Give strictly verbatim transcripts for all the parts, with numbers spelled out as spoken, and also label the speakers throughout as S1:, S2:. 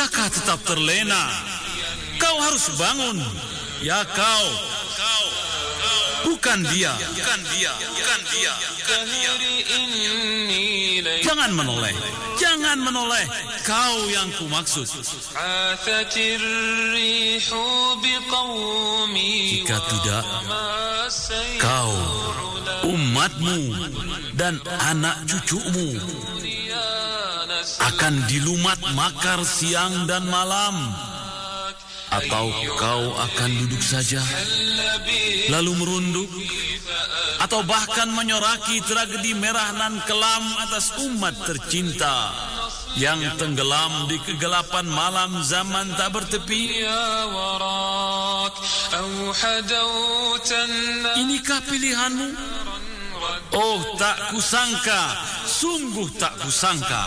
S1: Jaka tetap terlena. Kau harus bangun. Ya kau. Bukan dia. Bukan dia. Bukan dia. Bukan dia. Jangan menoleh. Jangan menoleh. Kau yang kumaksud. Jika tidak, kau, umatmu, dan anak cucumu akan dilumat makar siang dan malam. Atau kau akan duduk saja, lalu merunduk, atau bahkan menyoraki tragedi merah nan kelam atas umat tercinta yang tenggelam di kegelapan malam zaman tak bertepi. Inikah pilihanmu? Oh, tak kusangka, sungguh tak kusangka.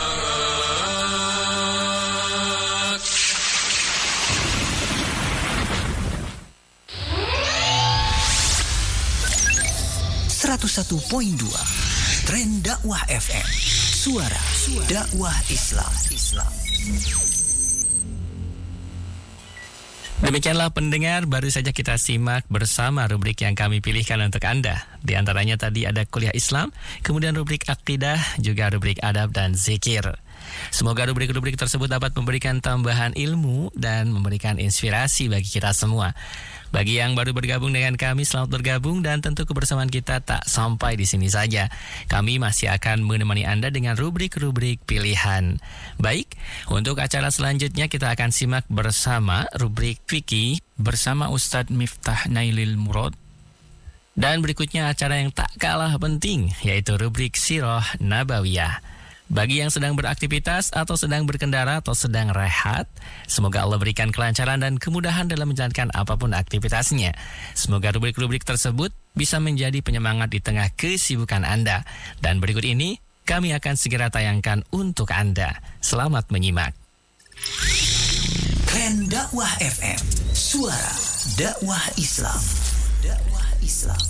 S2: seratus satu koma dua Tren Dakwah F M, suara dakwah Islam. Islam.
S3: Demikianlah pendengar, baru saja kita simak bersama rubrik yang kami pilihkan untuk Anda. Di antaranya tadi ada kuliah Islam, kemudian rubrik akidah, juga rubrik adab dan zikir. Semoga rubrik-rubrik tersebut dapat memberikan tambahan ilmu dan memberikan inspirasi bagi kita semua. Bagi yang baru bergabung dengan kami, selamat bergabung, dan tentu kebersamaan kita tak sampai di sini saja. Kami masih akan menemani Anda dengan rubrik-rubrik pilihan. Baik, untuk acara selanjutnya kita akan simak bersama rubrik fikih bersama Ustadz Miftah Nailil Murad. Dan berikutnya acara yang tak kalah penting, yaitu rubrik Sirah Nabawiyah. Bagi yang sedang beraktivitas atau sedang berkendara atau sedang rehat, semoga Allah berikan kelancaran dan kemudahan dalam menjalankan apapun aktivitasnya. Semoga rubrik-rubrik tersebut bisa menjadi penyemangat di tengah kesibukan Anda. Dan berikut ini kami akan segera tayangkan untuk Anda. Selamat menyimak.
S2: Tren Dakwah F M, suara dakwah Islam. Dakwah Islam.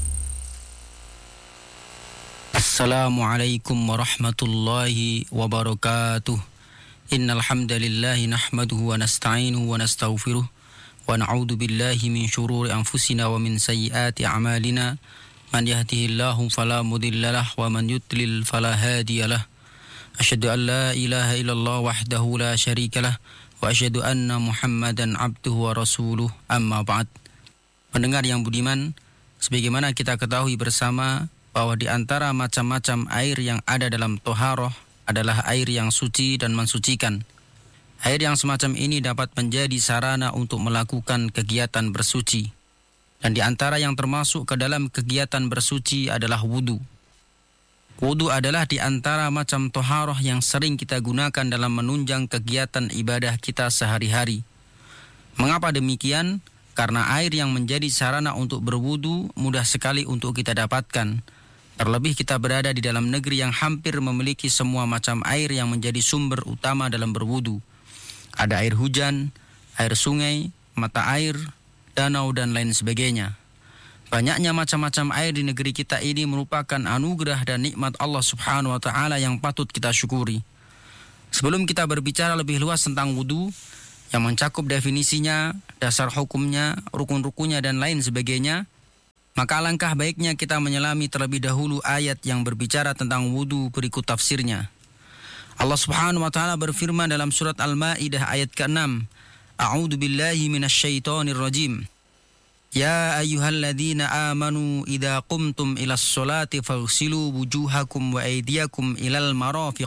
S4: Assalamualaikum warahmatullahi wabarakatuh. Innal hamdalillahi nahmaduhu wa nasta'inuhu wa nastaghfiruh wa na'udzu billahi min shururi anfusina wa min sayyiati a'malina. Man yahdihillahu fala mudhillalah wa man yudlil fala hadiyalah. Asyhadu an la ilaha illallah wahdahu la syarikalah wa asyhadu anna Muhammadan abduhu wa rasuluh. Amma ba'd. Pendengar yang budiman, sebagaimana kita ketahui bersama bahwa di antara macam-macam air yang ada dalam toharoh adalah air yang suci dan mensucikan. Air yang semacam ini dapat menjadi sarana untuk melakukan kegiatan bersuci. Dan di antara yang termasuk ke dalam kegiatan bersuci adalah wudu. Wudu adalah di antara macam toharoh yang sering kita gunakan dalam menunjang kegiatan ibadah kita sehari-hari. Mengapa demikian? Karena air yang menjadi sarana untuk berwudu mudah sekali untuk kita dapatkan. Terlebih kita berada di dalam negeri yang hampir memiliki semua macam air yang menjadi sumber utama dalam berwudu. Ada air hujan, air sungai, mata air, danau, dan lain sebagainya. Banyaknya macam-macam air di negeri kita ini merupakan anugerah dan nikmat Allah Subhanahu wa Ta'ala yang patut kita syukuri. Sebelum kita berbicara lebih luas tentang wudu, yang mencakup definisinya, dasar hukumnya, rukun-rukunnya, dan lain sebagainya, maka alangkah baiknya kita menyelami terlebih dahulu ayat yang berbicara tentang wudu berikut tafsirnya. Allah Subhanahu wa Ta'ala berfirman dalam surat Al-Maidah ayat keenam, A'udzu billahi minasyaitonir rajim. Ya ayyuhalladzina amanu idza qumtum ilas sholati faghsilu wujuhakum wa aydiyakum ilal marafiq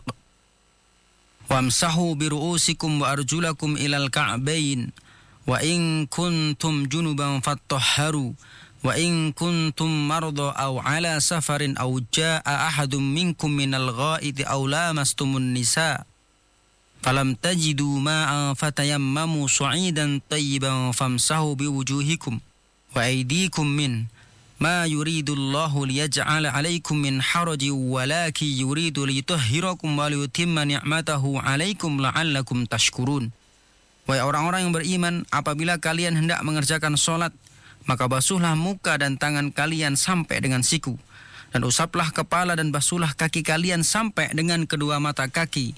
S4: wamsahu biru'usikum wa arjulakum ilal ka'bayn wa in kuntum junuban fattahharu wa in kuntum marda aw ala safarin aw jaa ahadun minkum minal ghaidi aw lamastumun nisa falam tajidu ma'an fatayammamu su'idan tayyiban famsahu biwujuhikum wa aydikum min ma yuridullahu liyaj'ala 'alaikum min harajin walakin yuridu liyutahhirakum wa liyutimma ni'matahu 'alaikum la'allakum tashkurun. Wahai orang-orang yang beriman, apabila kalian hendak mengerjakan salat, maka basuhlah muka dan tangan kalian sampai dengan siku, dan usaplah kepala dan basuhlah kaki kalian sampai dengan kedua mata kaki.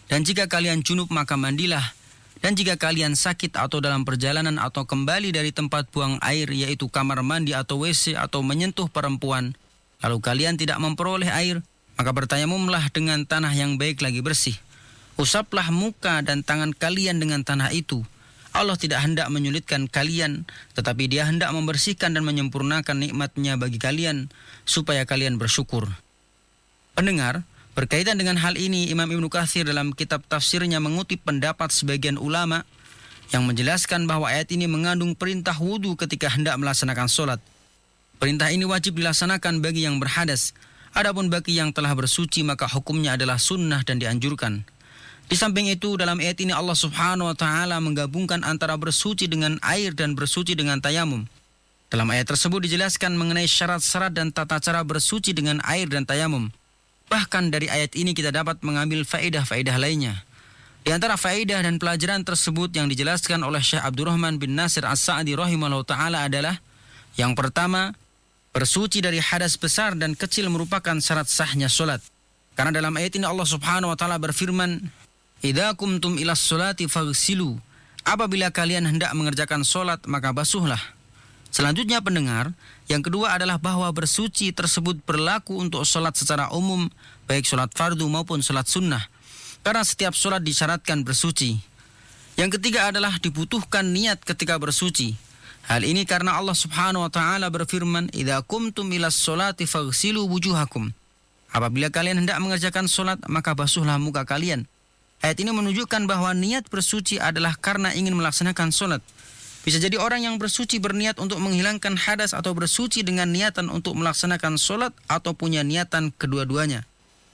S4: Dan jika kalian junub maka mandilah. Dan jika kalian sakit atau dalam perjalanan atau kembali dari tempat buang air, yaitu kamar mandi atau W C atau menyentuh perempuan, lalu kalian tidak memperoleh air, maka bertayamumlah dengan tanah yang baik lagi bersih. Usaplah muka dan tangan kalian dengan tanah itu. Allah tidak hendak menyulitkan kalian, tetapi Dia hendak membersihkan dan menyempurnakan nikmat-Nya bagi kalian, supaya kalian bersyukur. Pendengar, berkaitan dengan hal ini, Imam Ibnu Katsir dalam kitab tafsirnya mengutip pendapat sebagian ulama yang menjelaskan bahwa ayat ini mengandung perintah wudu ketika hendak melaksanakan sholat. Perintah ini wajib dilaksanakan bagi yang berhadas. Adapun bagi yang telah bersuci maka hukumnya adalah sunnah dan dianjurkan. Di samping itu, dalam ayat ini Allah Subhanahu wa taala menggabungkan antara bersuci dengan air dan bersuci dengan tayamum. Dalam ayat tersebut dijelaskan mengenai syarat-syarat dan tata cara bersuci dengan air dan tayamum. Bahkan dari ayat ini kita dapat mengambil faedah-faedah lainnya. Di antara faedah dan pelajaran tersebut yang dijelaskan oleh Syekh Abdurrahman bin Nasir As-Sa'di rahimahullah ta'ala adalah: yang pertama, bersuci dari hadas besar dan kecil merupakan syarat sahnya solat. Karena dalam ayat ini Allah Subhanahu wa ta'ala berfirman, "Idza kumtum ilas solati faghsilu." Apabila kalian hendak mengerjakan solat maka basuhlah. Selanjutnya pendengar, yang kedua adalah bahwa bersuci tersebut berlaku untuk solat secara umum, baik solat fardu maupun solat sunnah. Karena setiap solat disyaratkan bersuci. Yang ketiga adalah dibutuhkan niat ketika bersuci. Hal ini karena Allah Subhanahu wa taala berfirman, "Idza kumtum ilas solati faghsilu wujuhakum." Apabila kalian hendak mengerjakan solat maka basuhlah muka kalian. Ayat ini menunjukkan bahwa niat bersuci adalah karena ingin melaksanakan solat. Bisa jadi orang yang bersuci berniat untuk menghilangkan hadas atau bersuci dengan niatan untuk melaksanakan solat atau punya niatan kedua-duanya.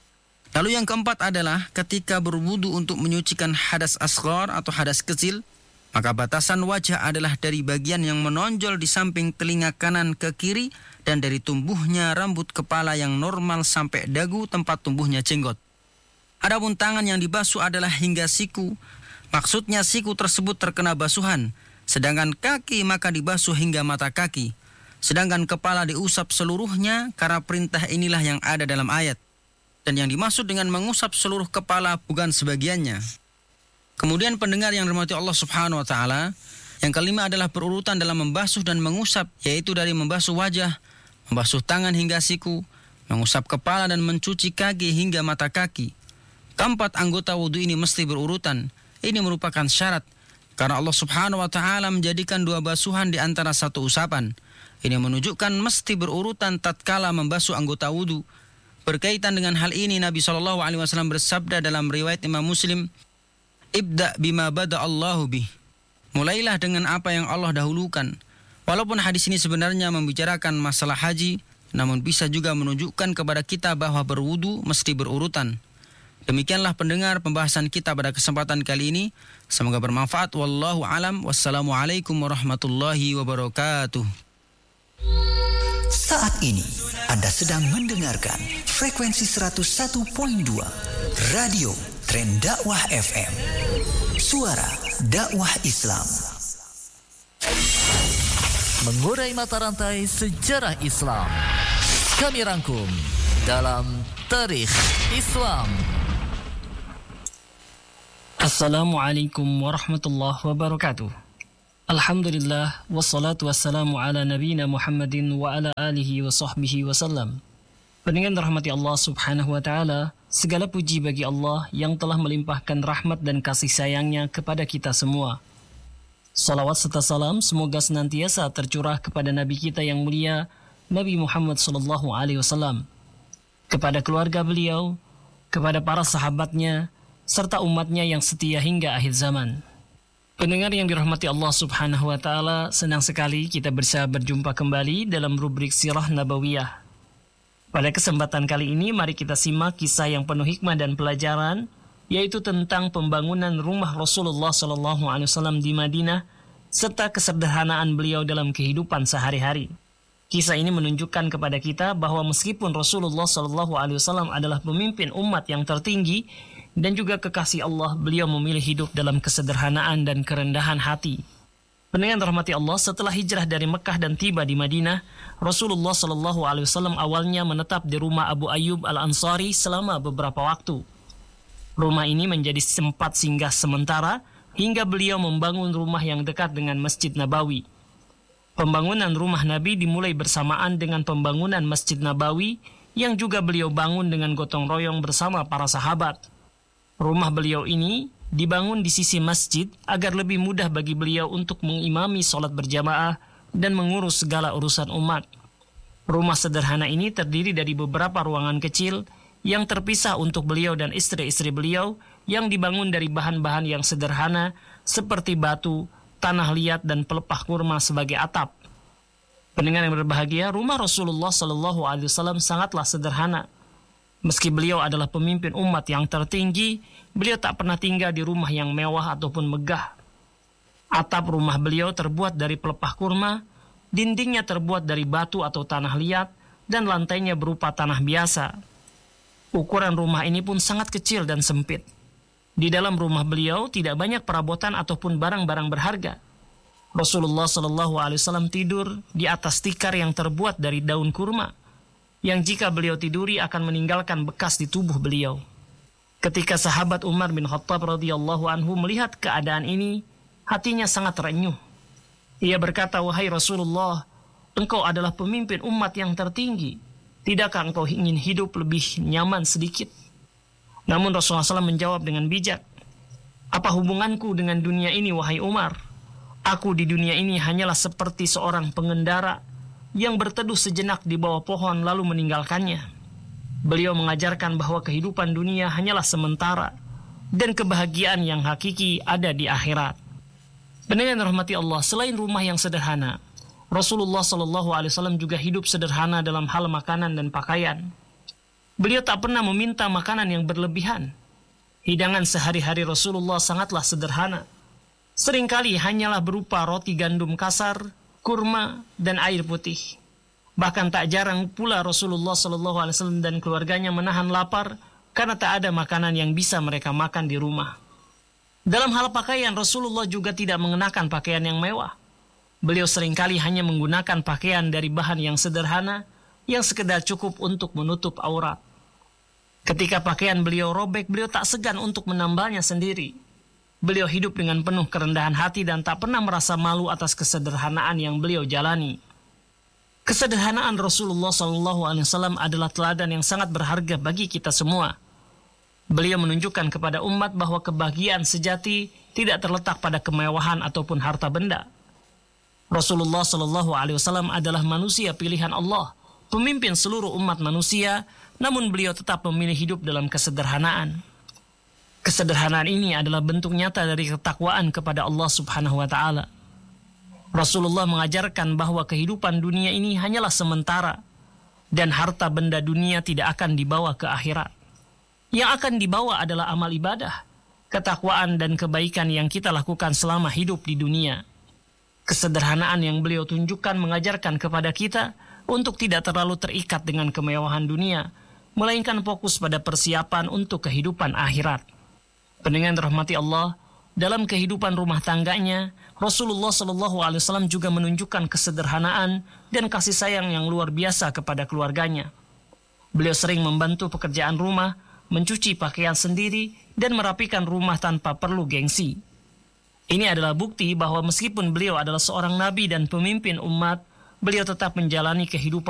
S4: Lalu yang keempat adalah ketika berwudu untuk menyucikan hadas asghar atau hadas kecil, maka batasan wajah adalah dari bagian yang menonjol di samping telinga kanan ke kiri dan dari tumbuhnya rambut kepala yang normal sampai dagu tempat tumbuhnya jenggot. Adapun tangan yang dibasuh adalah hingga siku, maksudnya siku tersebut terkena basuhan. Sedangkan kaki maka dibasuh hingga mata kaki. Sedangkan kepala diusap seluruhnya karena perintah inilah yang ada dalam ayat. Dan yang dimaksud dengan mengusap seluruh kepala bukan sebagiannya. Kemudian pendengar yang dirahmati Allah Subhanahu wa taala, yang kelima adalah berurutan dalam membasuh dan mengusap, yaitu dari membasuh wajah, membasuh tangan hingga siku, mengusap kepala dan mencuci kaki hingga mata kaki. Keempat anggota wudu ini mesti berurutan. Ini merupakan syarat. Karena Allah Subhanahu wa taala menjadikan dua basuhan di antara satu usapan. Ini menunjukkan mesti berurutan tatkala membasuh anggota wudu. Berkaitan dengan hal ini Nabi shallallahu alaihi wasallam bersabda dalam riwayat Imam Muslim, "Ibda bima bada Allahu bih." Mulailah dengan apa yang Allah dahulukan. Walaupun hadis ini sebenarnya membicarakan masalah haji, namun bisa juga menunjukkan kepada kita bahwa berwudu mesti berurutan. Demikianlah pendengar pembahasan kita pada kesempatan kali ini. Semoga bermanfaat. Wallahu alam. Wassalamualaikum warahmatullahi wabarakatuh.
S2: Saat ini Anda sedang mendengarkan frekuensi seratus satu koma dua Radio Tren Dakwah F M, suara dakwah Islam. Mengurai mata rantai sejarah Islam, kami rangkum dalam Tarikh Islam.
S5: Assalamualaikum warahmatullahi wabarakatuh. Alhamdulillah, wassalatu wassalamu ala nabiyina Muhammadin wa ala alihi wa sahbihi wasallam. Pendengar rahmati Allah Subhanahu wa taala, segala puji bagi Allah yang telah melimpahkan rahmat dan kasih sayangnya kepada kita semua. Salawat serta salam semoga senantiasa tercurah kepada Nabi kita yang mulia, Nabi Muhammad sallallahu alaihi wasallam, kepada keluarga beliau, kepada para sahabatnya, serta umatnya yang setia hingga akhir zaman. Pendengar yang dirahmati Allah Subhanahu wa taala, senang sekali kita bisa berjumpa kembali dalam rubrik Sirah Nabawiyah. Pada kesempatan kali ini mari kita simak kisah yang penuh hikmah dan pelajaran, yaitu tentang pembangunan rumah Rasulullah sallallahu alaihi wasallam di Madinah serta kesederhanaan beliau dalam kehidupan sehari-hari. Kisah ini menunjukkan kepada kita bahwa meskipun Rasulullah sallallahu alaihi wasallam adalah pemimpin umat yang tertinggi dan juga kekasih Allah, beliau memilih hidup dalam kesederhanaan dan kerendahan hati. Pendengar rahmati Allah, setelah hijrah dari Mekah dan tiba di Madinah, Rasulullah shallallahu alaihi wasallam awalnya menetap di rumah Abu Ayyub Al-Ansari selama beberapa waktu. Rumah ini menjadi tempat singgah sementara hingga beliau membangun rumah yang dekat dengan Masjid Nabawi. Pembangunan rumah Nabi dimulai bersamaan dengan pembangunan Masjid Nabawi yang juga beliau bangun dengan gotong royong bersama para sahabat. Rumah beliau ini dibangun di sisi masjid agar lebih mudah bagi beliau untuk mengimami sholat berjamaah dan mengurus segala urusan umat. Rumah sederhana ini terdiri dari beberapa ruangan kecil yang terpisah untuk beliau dan istri-istri beliau yang dibangun dari bahan-bahan yang sederhana seperti batu, tanah liat dan pelepah kurma sebagai atap. Pendengar yang berbahagia, rumah Rasulullah Shallallahu Alaihi Wasallam sangatlah sederhana. Meski beliau adalah pemimpin umat yang tertinggi, beliau tak pernah tinggal di rumah yang mewah ataupun megah. Atap rumah beliau terbuat dari pelepah kurma, dindingnya terbuat dari batu atau tanah liat, dan lantainya berupa tanah biasa. Ukuran rumah ini pun sangat kecil dan sempit. Di dalam rumah beliau tidak banyak perabotan ataupun barang-barang berharga. Rasulullah Shallallahu Alaihi Wasallam tidur di atas tikar yang terbuat dari daun kurma, yang jika beliau tiduri akan meninggalkan bekas di tubuh beliau. Ketika sahabat Umar bin Khattab radhiyallahu anhu melihat keadaan ini, hatinya sangat renyuh. Ia berkata, "Wahai Rasulullah, engkau adalah pemimpin umat yang tertinggi. Tidakkah engkau ingin hidup lebih nyaman sedikit?" Namun Rasulullah shallallahu alaihi wasallam menjawab dengan bijak, "Apa hubunganku dengan dunia ini, wahai Umar? Aku di dunia ini hanyalah seperti seorang pengendara yang berteduh sejenak di bawah pohon lalu meninggalkannya." Beliau mengajarkan bahwa kehidupan dunia hanyalah sementara dan kebahagiaan yang hakiki ada di akhirat. Pendengar yang dirahmati Allah, selain rumah yang sederhana, Rasulullah Shallallahu Alaihi Wasallam juga hidup sederhana dalam hal makanan dan pakaian. Beliau tak pernah meminta makanan yang berlebihan. Hidangan sehari-hari Rasulullah sangatlah sederhana. Seringkali hanyalah berupa roti gandum kasar, kurma, dan air putih. Bahkan tak jarang pula Rasulullah Shallallahu Alaihi Wasallam dan keluarganya menahan lapar karena tak ada makanan yang bisa mereka makan di rumah. Dalam hal pakaian, Rasulullah juga tidak mengenakan pakaian yang mewah. Beliau seringkali hanya menggunakan pakaian dari bahan yang sederhana yang sekedar cukup untuk menutup aurat. Ketika pakaian beliau robek, beliau tak segan untuk menambalnya sendiri. Beliau hidup dengan penuh kerendahan hati dan tak pernah merasa malu atas kesederhanaan yang beliau jalani. Kesederhanaan Rasulullah shallallahu alaihi wasallam adalah teladan yang sangat berharga bagi kita semua. Beliau menunjukkan kepada umat bahwa kebahagiaan sejati tidak terletak pada kemewahan ataupun harta benda. Rasulullah shallallahu alaihi wasallam adalah manusia pilihan Allah, pemimpin seluruh umat manusia, namun beliau tetap memilih hidup dalam kesederhanaan. Kesederhanaan ini adalah bentuk nyata dari ketakwaan kepada Allah Subhanahu wa Ta'ala. Rasulullah mengajarkan bahwa kehidupan dunia ini hanyalah sementara dan harta benda dunia tidak akan dibawa ke akhirat. Yang akan dibawa adalah amal ibadah, ketakwaan dan kebaikan yang kita lakukan selama hidup di dunia. Kesederhanaan yang beliau tunjukkan mengajarkan kepada kita untuk tidak terlalu terikat dengan kemewahan dunia, melainkan fokus pada persiapan untuk kehidupan akhirat. Pendengar rahmati Allah, dalam kehidupan rumah tangganya, Rasulullah shallallahu alaihi wasallam juga menunjukkan kesederhanaan dan kasih sayang yang luar biasa kepada keluarganya. Beliau sering membantu pekerjaan rumah, mencuci pakaian sendiri, dan merapikan rumah tanpa perlu gengsi. Ini adalah bukti bahwa meskipun beliau adalah seorang nabi dan pemimpin umat, beliau tetap menjalani kehidupan